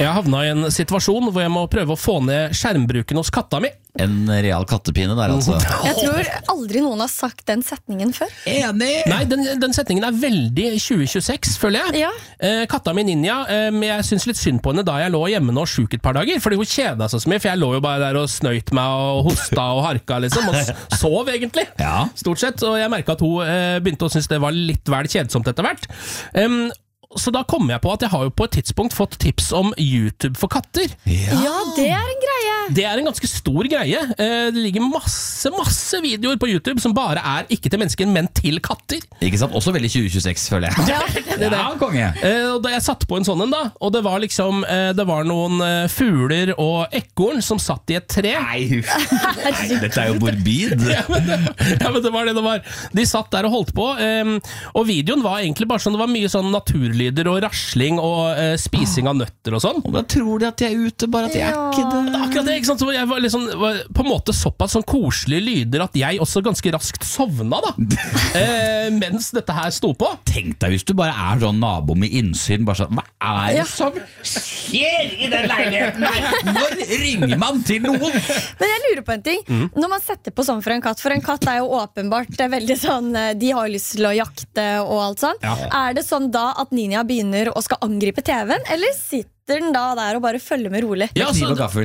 Jeg havna I en situasjon hvor jeg må prøve å få ned skjermbruken hos katta mi. En real kattepine der altså. Jeg tror aldri noen har sagt den setningen før. Enig! Nei, den setningen veldig 2026, føler jeg. Ja. Katta mi Ninja, jeg synes litt synd på henne da jeg lå hjemme nå syk et par dager, fordi hun kjeda seg så mye, for jeg lå jo bare der og snøyt meg og hosta og harka liksom, og sov egentlig, stort sett, og jeg merket at hun begynte å synes det var litt vel kjedsomt etter hvert. Så da kom jeg på at jeg har jo på et tidspunkt fått tips om YouTube for katter. Ja, det en greie. Det en ganske stor greie. Det ligger masse videoer på YouTube som bare ikke til mennesker, men til katter. Ikke sant? Også veldig 2026, føler jeg. Ja, konge. Og da jeg satt på en sånn en da, og det var liksom, det var noen fugler og ekorn som satt I et tre. Nei, dette jo morbid. Ja, men det var det det var. De satt der og holdt på, og videoen var egentlig bare sånn, det var mye sånn naturlyder og rasling og spising av nøtter og sånn. Og da tror de at de ute, bare at de ikke det. Det akkurat det, ikke sant? Så jeg var liksom, på en måte såpass sånn koselige lyder at jeg også ganske raskt sovna da, mens dette her sto på. Tenk deg hvis du bare sånn nabo med innsyn, bare sånn, hva det som skjer I den leiligheten her? Når ringer man til noen? Men jeg lurer på en ting. Når man setter på sånn for en katt jo åpenbart veldig sånn, de har jo lyst til å jakte og alt sånn. Det sånn da at Ninja begynner å skal angripe TV-en, eller sitter den da der og bare følger med rolig? Ja, kniv og gaffel.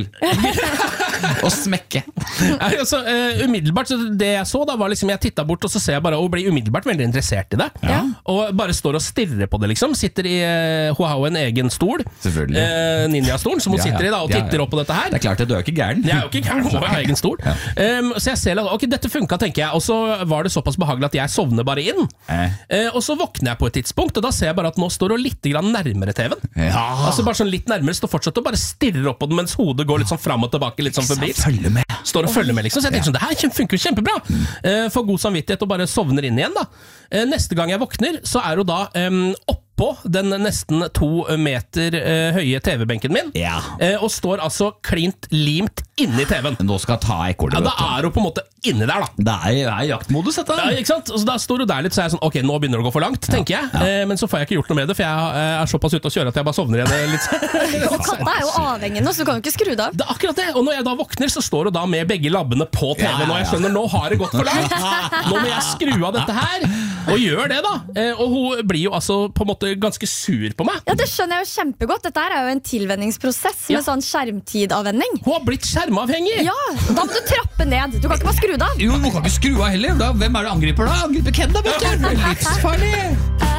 Og smekke. Altså, umiddelbart, så det jeg så da var liksom, jeg tittet bort og så ser jeg bare, og blir umiddelbart veldig interessert I det. Og bare står og stirrer på det liksom, sitter hun har jo en egen stol, ninja-stolen, som hun sitter I da, og titter opp på dette her. Det klart at du ikke gæren. Jeg jo ikke gæren, hun har egen stol. Så jeg ser, ok, dette funket, tenker jeg, og så var det såpass behagelig at jeg sovner bare inn. Og så våkner jeg på et tidspunkt, og da ser jeg bare at nå står hun litt grann nærmere TV-en. Altså bare sånn litt nærmere, står fortsatt og bare stirrer opp på den, mens hodet går litt sånn frem og tilbake, litt sånn forbi. Står og følger med liksom, så jeg tenker sånn, det her funker jo kjempebra. Får god samvittighet og bare sovner inn igjen da. Neste gang jeg våkner, så hun da oppå den nesten 2 meter høye TV-benken min, og står altså klint limt inni TV-en. Nå skal jeg ta ekkordet. Ja, da hun på en måte inni der da. Det jaktmodus dette. Ja, ikke sant? Og så da står hun der litt, så jeg sånn, ok, nå begynner det å gå for langt, tenker jeg. Men så får jeg ikke gjort noe med det, for jeg såpass ute å kjøre at jeg bare sovner igjen litt. Og katta jo avhengende, så du kan jo ikke skru det av. Det akkurat det, og når jeg da våkner, så står hun da med begge labbene på TV-en, og jeg skjønner, nå har det gått for langt. Nå må jeg skru av dette her, og gjør det da. Og hun blir jo altså på en måte ganske sur på meg. Ja, det skjønner jeg jo kjempegodt. Dette jo en tilvenningsprosess med sånn skjermtidavvenning. Hun har blitt skjermavhengig. Ja, da må du trappe ned. Du kan ikke bare skru det av. Jo, du kan ikke skru av heller. Hvem det angriper da? Angriper Ken da, vet du? Livsfarlig.